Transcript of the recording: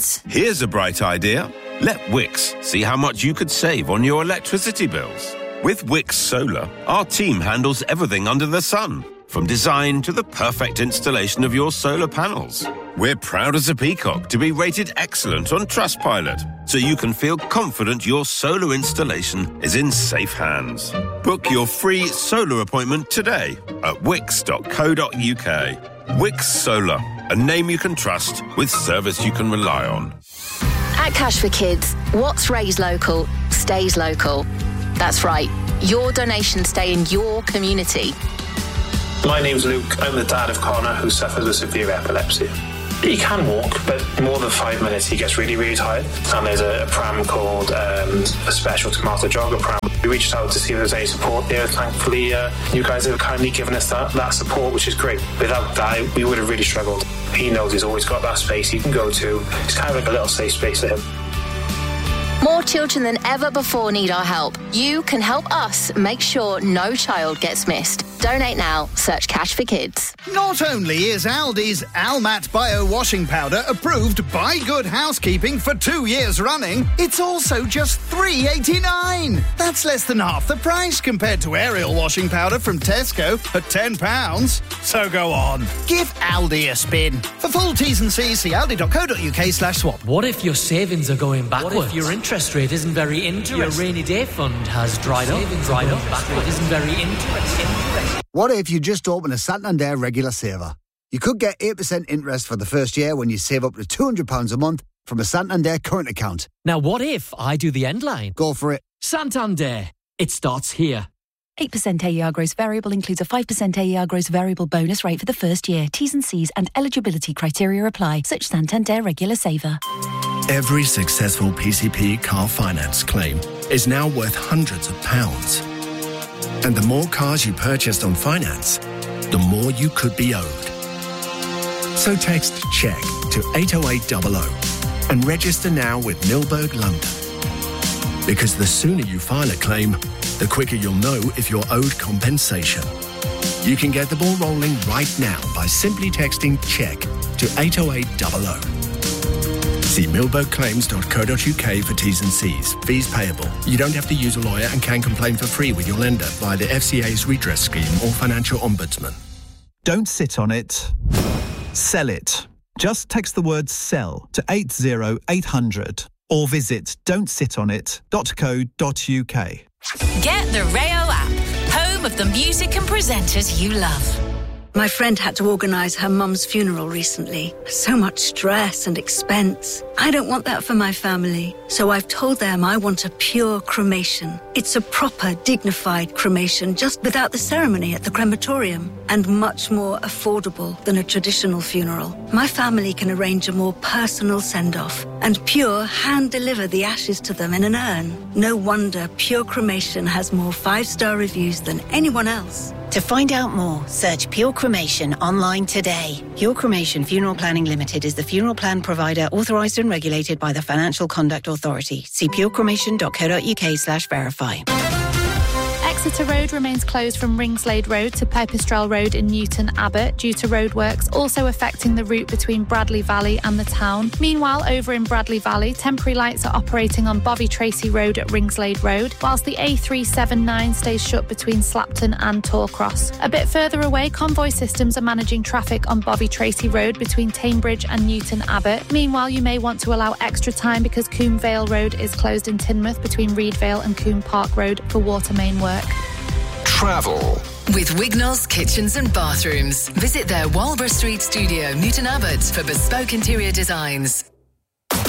Kids. Here's a bright idea. Let Wix see how much you could save on your electricity bills. With Wix Solar, our team handles everything under the sun, from design to the perfect installation of your solar panels. We're proud as a peacock to be rated excellent on Trustpilot, so you can feel confident your solar installation is in safe hands. Book your free solar appointment today at wix.co.uk. Wix Solar, a name you can trust with service you can rely on. At Cash for Kids, what's raised local stays local. That's right, your donations stay in your community. My name's Luke. I'm the dad of Connor, who suffers with severe epilepsy. He can walk, but more than 5 minutes he gets really, really tired. And there's a pram called a special tomato jogger pram. We reached out to see if there's any support there. Thankfully, you guys have kindly given us that support, which is great. Without that, we would have really struggled. He knows he's always got that space he can go to. It's kind of like a little safe space for him. More children than ever before need our help. You can help us make sure no child gets missed. Donate now. Search Cash for Kids. Not only is Aldi's Almat Bio Washing Powder approved by Good Housekeeping for 2 years running, it's also just $3.89. That's less than half the price compared to Ariel Washing Powder from Tesco at £10. So go on, give Aldi a spin. For full T's and C's, see aldi.co.uk/swap. What if your savings are going backwards? What if your interest rate isn't very interesting? Your rainy day fund has dried up. Backward isn't very interesting. What if you just open a Santander regular saver? You could get 8% interest for the first year when you save up to £200 a month from a Santander current account. Now what if I do the end line? Go for it. Santander. It starts here. 8% AER gross variable includes a 5% AER gross variable bonus rate for the first year. T's and C's and eligibility criteria apply. Such Santander regular saver. Every successful PCP car finance claim is now worth hundreds of pounds. And the more cars you purchased on finance, the more you could be owed. So text CHECK to 80800 and register now with Milberg London. Because the sooner you file a claim, the quicker you'll know if you're owed compensation. You can get the ball rolling right now by simply texting CHECK to 80800. See milbergclaims.co.uk for T's and C's. Fees payable. You don't have to use a lawyer and can complain for free with your lender via the FCA's redress scheme or financial ombudsman. Don't sit on it. Sell it. Just text the word SELL to 80800 or visit don'tsitonit.co.uk. Get the Rayo app, home of the music and presenters you love. My friend had to organise her mum's funeral recently. So much stress and expense. I don't want that for my family. So I've told them I want a pure cremation. It's a proper, dignified cremation, just without the ceremony at the crematorium. And much more affordable than a traditional funeral. My family can arrange a more personal send-off. And Pure hand-deliver the ashes to them in an urn. No wonder Pure Cremation has more 5-star reviews than anyone else. To find out more, search Pure Cremation online today. Pure Cremation Funeral Planning Limited is the funeral plan provider authorised and regulated by the Financial Conduct Authority. See purecremation.co.uk/verify. Exeter Road remains closed from Ringslade Road to Pipistrel Road in Newton Abbot due to roadworks, also affecting the route between Bradley Valley and the town. Meanwhile, over in Bradley Valley, temporary lights are operating on Bovey Tracy Road at Ringslade Road, whilst the A379 stays shut between Slapton and Torcross. A bit further away, convoy systems are managing traffic on Bovey Tracy Road between Teignbridge and Newton Abbot. Meanwhile, you may want to allow extra time because Coombe Vale Road is closed in Teignmouth between Reedvale and Coombe Park Road for water main work. Travel with Wignall's Kitchens and Bathrooms. Visit their Walborough Street studio, Newton Abbot, for bespoke interior designs.